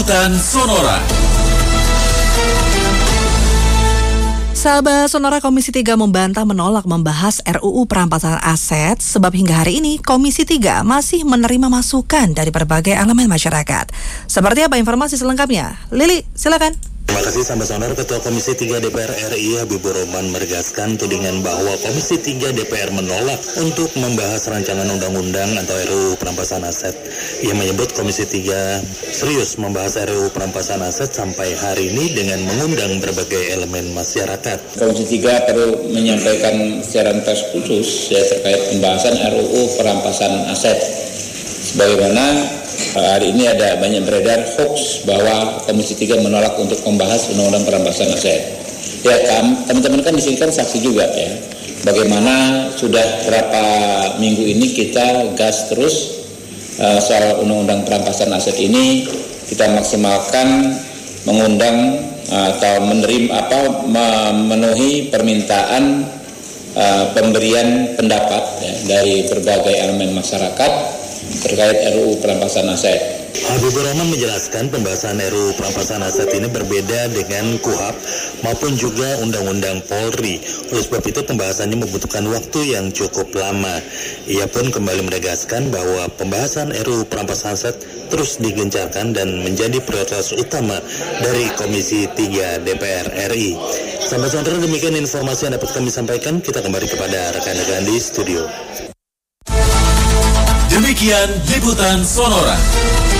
Liputan Sonora. Sahabat Sonora, Komisi 3 membantah menolak membahas RUU perampasan aset sebab hingga hari ini Komisi 3 masih menerima masukan dari berbagai elemen masyarakat. Seperti apa informasi selengkapnya? Lili, silakan. Terima kasih sahabat Sonora. Ketua Komisi 3 DPR RI Habibur Rahman menegaskan tudingan bahwa Komisi 3 DPR menolak untuk membahas rancangan undang-undang atau RUU perampasan aset. Ia menyebut Komisi 3 serius membahas RUU perampasan aset sampai hari ini dengan mengundang berbagai elemen masyarakat. Komisi 3 perlu menyampaikan siaran pers khusus terkait pembahasan RUU perampasan aset. Sebagaimana hari ini ada banyak beredar hoax bahwa Komisi 3 menolak untuk membahas undang-undang perampasan aset. Ya kan, teman-teman kan di sini kan saksi juga ya. Bagaimana sudah berapa minggu ini kita gas terus soal undang-undang perampasan aset ini, kita maksimalkan mengundang atau memenuhi permintaan pemberian pendapat ya, dari berbagai elemen masyarakat terkait RUU perampasan aset. Habibur Rahman menjelaskan pembahasan RUU perampasan aset ini berbeda dengan KUHP maupun juga Undang-Undang Polri. Oleh sebab itu pembahasannya membutuhkan waktu yang cukup lama. Ia pun kembali menegaskan bahwa pembahasan RUU perampasan aset terus digencarkan dan menjadi prioritas utama dari Komisi 3 DPR RI. Sampai saudara, demikian informasi yang dapat kami sampaikan. Kita kembali kepada rekan-rekan di studio. Demikian Liputan Sonora.